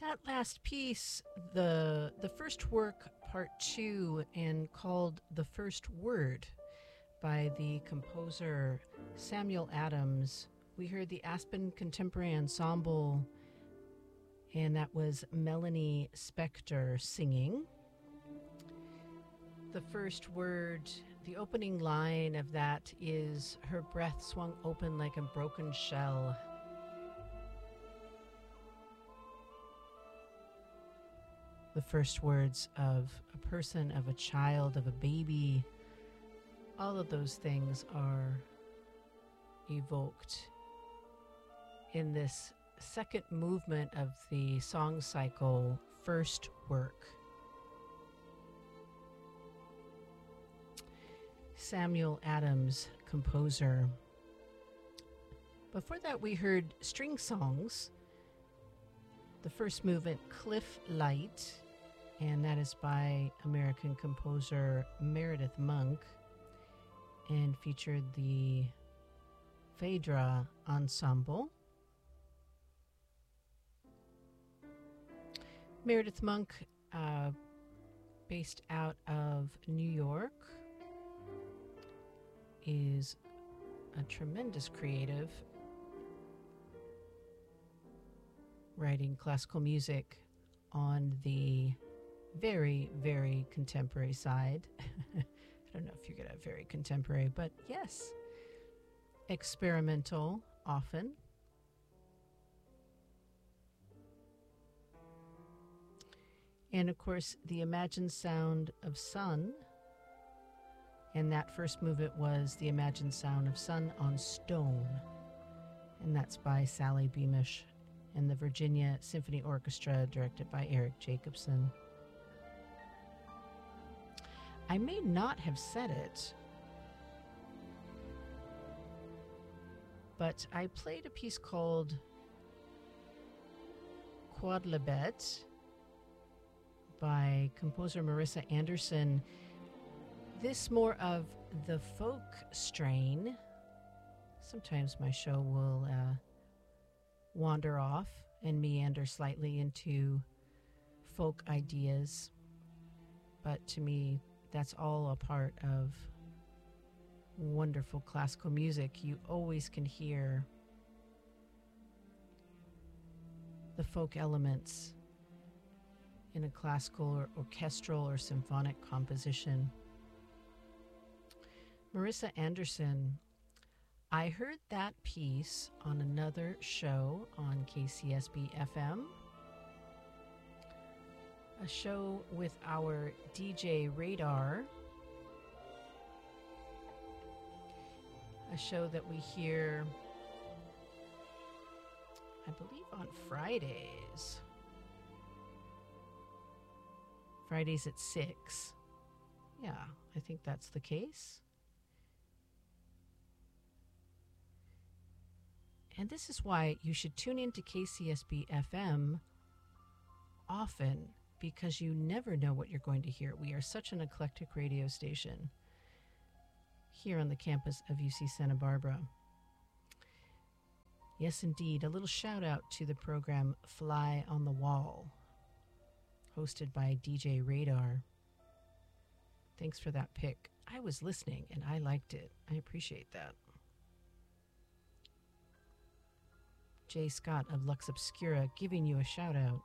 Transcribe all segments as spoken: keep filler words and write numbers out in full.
That last piece, the the first work, part two, and called "The First Word" by the composer Samuel Adams. We heard the Aspen Contemporary Ensemble, and that was Melanie Spector singing. The first word, the opening line of that is, "Her breath swung open like a broken shell." The first words of a person, of a child, of a baby, all of those things are evoked in this second movement of the song cycle, First Work. Samuel Adams, composer. Before that, we heard string songs. The first movement, Cliff Light, and that is by American composer Meredith Monk, and featured the Phaedra Ensemble. Meredith Monk, uh, based out of New York, is a tremendous creative, writing classical music on the very, very contemporary side. I don't know if you're going to have very contemporary, but yes, experimental often. And of course, the imagined sound of sun. And that first movement was the imagined sound of sun on stone. And that's by Sally Beamish and the Virginia Symphony Orchestra, directed by Eric Jacobson. I may not have said it, but I played a piece called Quodlibet by composer Marissa Anderson. This more of the folk strain. Sometimes my show will uh, wander off and meander slightly into folk ideas, but to me, that's all a part of wonderful classical music. You always can hear the folk elements in a classical or orchestral or symphonic composition. Marissa Anderson, I heard that piece on another show on K C S B F M, a show with our D J Radar, a show that we hear, I believe, on Fridays. Fridays at six. Yeah, I think that's the case. And this is why you should tune in to K C S B F M often, because you never know what you're going to hear. We are such an eclectic radio station here on the campus of U C Santa Barbara. Yes, indeed. A little shout out to the program Fly on the Wall, hosted by D J Radar. Thanks for that pick. I was listening and I liked it. I appreciate that. Jay Scott of Lux Obscura giving you a shout out.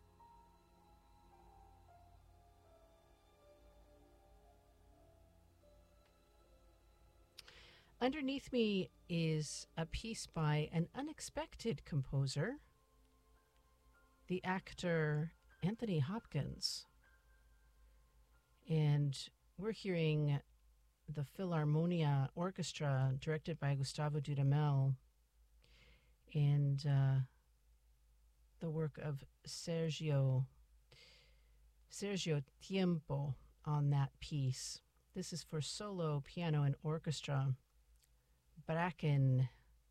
Underneath me is a piece by an unexpected composer, the actor Anthony Hopkins. And we're hearing the Philharmonia Orchestra, directed by Gustavo Dudamel, and uh, the work of Sergio Sergio Tiempo on that piece. This is for solo, piano, and orchestra. Bracken,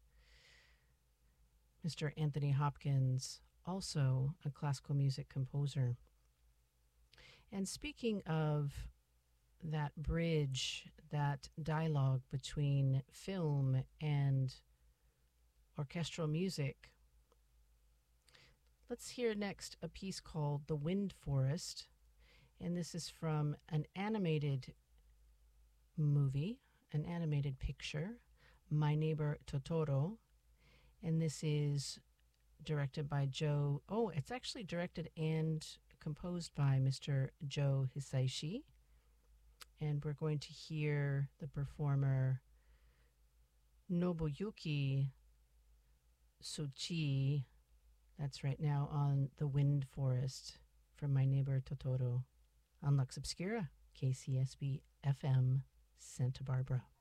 Mister Anthony Hopkins, also a classical music composer. And speaking of that bridge, that dialogue between film and orchestral music, Let's hear next a piece called The Wind Forest. And this is from an animated movie, an animated picture, My Neighbor Totoro. And this is directed by Joe. Oh, it's actually directed and composed by Mister Joe Hisaishi. And we're going to hear the performer Nobuyuki Tsuchi. That's right now on The Wind Forest from My Neighbor Totoro on Lux Obscura, K C S B F M, Santa Barbara.